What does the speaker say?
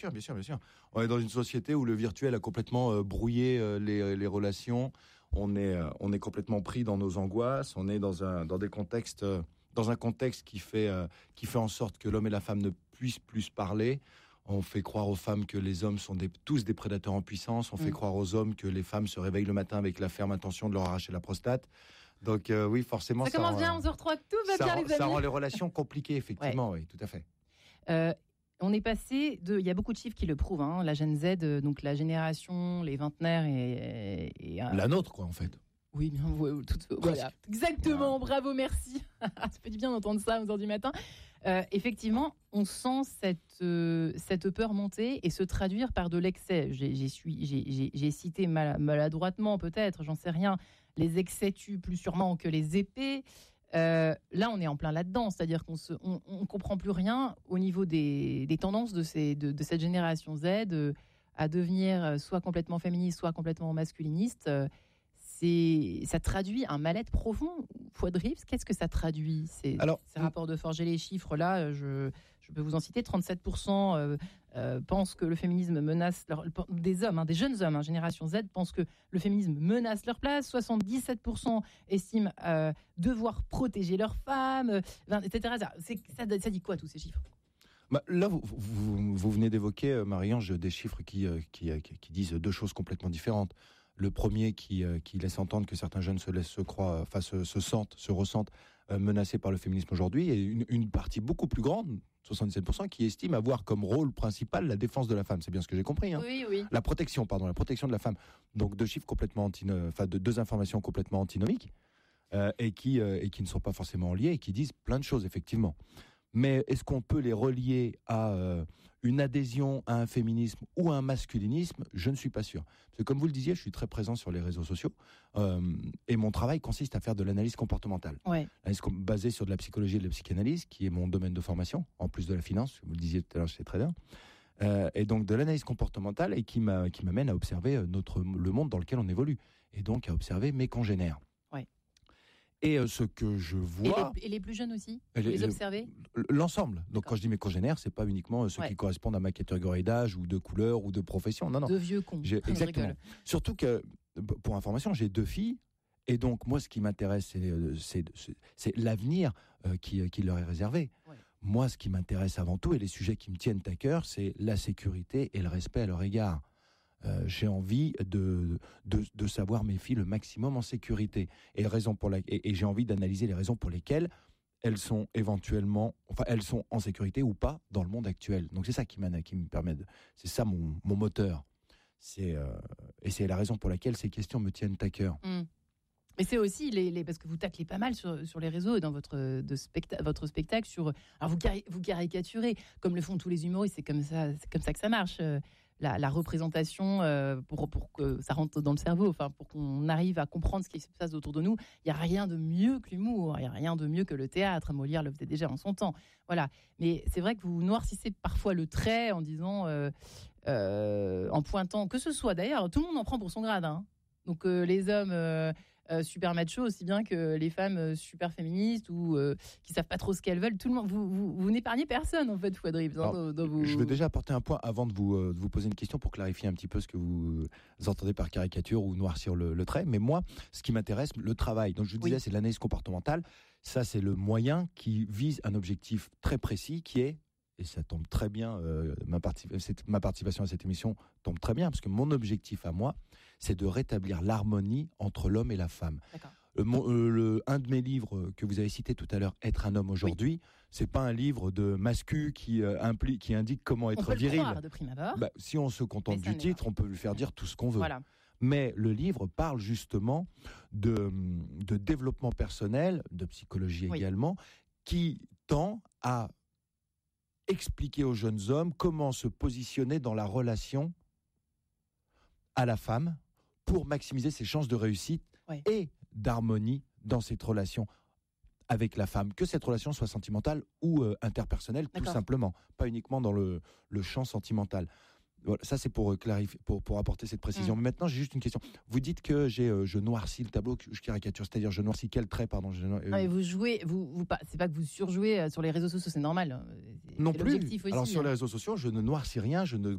Bien sûr. On est dans une société où le virtuel a complètement brouillé les relations. On est complètement pris dans nos angoisses. On est dans un contexte qui fait en sorte que l'homme et la femme ne puissent plus se parler. On fait croire aux femmes que les hommes sont tous des prédateurs en puissance. On fait croire aux hommes que les femmes se réveillent le matin avec la ferme intention de leur arracher la prostate. Donc oui, forcément, ça commence bien à 11h03, tout va bien les amis. Ça rend les relations compliquées, effectivement, oui, tout à fait. On est passé il y a beaucoup de chiffres qui le prouvent, hein, la Gen Z, donc la génération, les vingtenaires et la nôtre, quoi, en fait. Oui, bien, voilà. Exactement, bravo, merci. Ça fait du bien d'entendre ça à 11h du matin. Effectivement, on sent cette peur monter et se traduire par de l'excès. J'ai cité maladroitement, peut-être, j'en sais rien. Les excès tuent plus sûrement que les épées. Là, on est en plein là-dedans, c'est-à-dire qu'on comprend plus rien au niveau des tendances de cette génération Z à devenir soit complètement féministe, soit complètement masculiniste. Ça traduit un mal-être profond. Fouad Rives, qu'est-ce que ça traduit ces rapports de force? J'ai les chiffres là, je peux vous en citer. 37% pensent que le féminisme menace des hommes, des jeunes hommes, génération Z, pensent que le féminisme menace leur place. 77% estiment devoir protéger leurs femmes, etc. Ça dit quoi tous ces chiffres? Là, vous venez d'évoquer, Marie-Ange, des chiffres qui disent deux choses complètement différentes. Le premier qui laisse entendre que certains jeunes se ressentent menacés par le féminisme aujourd'hui, et une partie beaucoup plus grande, 77%, qui estime avoir comme rôle principal la défense de la femme. C'est bien ce que j'ai compris. Hein. Oui. La protection de la femme. Donc deux chiffres deux informations complètement antinomiques et qui ne sont pas forcément liées et qui disent plein de choses effectivement. Mais est-ce qu'on peut les relier à une adhésion à un féminisme ou à un masculinisme? Je ne suis pas sûr. Parce que comme vous le disiez, je suis très présent sur les réseaux sociaux et mon travail consiste à faire de l'analyse comportementale. Ouais. Basée sur de la psychologie et de la psychanalyse, qui est mon domaine de formation, en plus de la finance, vous le disiez tout à l'heure, je sais très bien. Et donc de l'analyse comportementale et qui m'amène à observer le monde dans lequel on évolue. Et donc à observer mes congénères. Et ce que je vois... Et les plus jeunes aussi, les observer? L'ensemble. Donc quand je dis mes congénères, c'est pas uniquement ceux qui correspondent à ma catégorie d'âge ou de couleur ou de profession. Non. De vieux cons. Exactement. Surtout que, pour information, j'ai 2 filles. Et donc moi, ce qui m'intéresse, c'est l'avenir qui leur est réservé. Ouais. Moi, ce qui m'intéresse avant tout, et les sujets qui me tiennent à cœur, c'est la sécurité et le respect à leur égard. J'ai envie de savoir mes filles le maximum en sécurité et j'ai envie d'analyser les raisons pour lesquelles elles sont elles sont en sécurité ou pas dans le monde actuel. Donc c'est ça qui me permet c'est ça mon moteur. Et c'est la raison pour laquelle ces questions me tiennent à cœur. Mais c'est aussi parce que vous taclez pas mal sur les réseaux et dans votre spectacle alors vous caricaturez comme le font tous les humoristes, c'est comme ça que ça marche. La représentation pour que ça rentre dans le cerveau, enfin pour qu'on arrive à comprendre ce qui se passe autour de nous. Il y a rien de mieux que l'humour, il y a rien de mieux que le théâtre. Molière le faisait déjà en son temps. Voilà. Mais c'est vrai que vous noircissez parfois le trait en disant, en pointant, que ce soit d'ailleurs, tout le monde en prend pour son grade. Hein. Donc les hommes super machos aussi bien que les femmes super féministes ou qui savent pas trop ce qu'elles veulent. Tout le monde, vous n'épargnez personne en fait, Fouad Rives. Je vais déjà apporter un point avant de vous poser une question pour clarifier un petit peu ce que vous entendez par caricature ou noircir le trait. Mais moi, ce qui m'intéresse, le travail. Donc je vous disais, c'est l'analyse comportementale. Ça, c'est le moyen qui vise un objectif très précis qui est, et ça tombe très bien, ma participation à cette émission tombe très bien, parce que mon objectif à moi, c'est de rétablir l'harmonie entre l'homme et la femme. D'accord. Un de mes livres que vous avez cité tout à l'heure, Être un homme aujourd'hui, c'est pas un livre de mascu qui indique comment être viril. On peut le croire de prime abord. Si on se contente du titre, on peut lui faire dire tout ce qu'on veut. Voilà. Mais le livre parle justement de développement personnel, de psychologie également, qui tend à expliquer aux jeunes hommes comment se positionner dans la relation à la femme pour maximiser ses chances de réussite et d'harmonie dans cette relation avec la femme, que cette relation soit sentimentale ou interpersonnelle, tout simplement, pas uniquement dans le champ sentimental. Voilà, ça c'est pour clarifier, pour apporter cette précision. Mais maintenant, j'ai juste une question. Vous dites que je noircis le tableau, que je caricature, c'est-à-dire je noircis quel trait, pardon. Mais vous jouez, c'est pas que vous surjouez sur les réseaux sociaux, c'est normal. Non plus. Aussi, alors sur les réseaux sociaux, je ne noircis rien, je ne